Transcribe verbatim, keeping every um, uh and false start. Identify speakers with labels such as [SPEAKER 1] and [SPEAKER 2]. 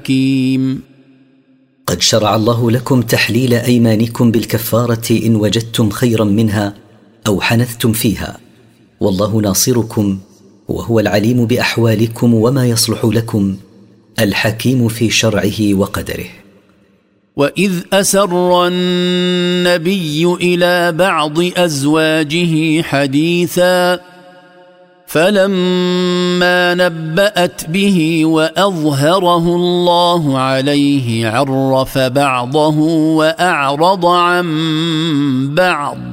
[SPEAKER 1] حكيم.
[SPEAKER 2] قد شرع الله لكم تحليل أيمانكم بالكفارة إن وجدتم خيرا منها أو حنثتم فيها، والله ناصركم وهو العليم بأحوالكم وما يصلح لكم، الحكيم في شرعه وقدره.
[SPEAKER 1] وإذ أسر النبي إلى بعض أزواجه حديثا فلما نبأت به وأظهره الله عليه عرف بعضه وأعرض عن بعض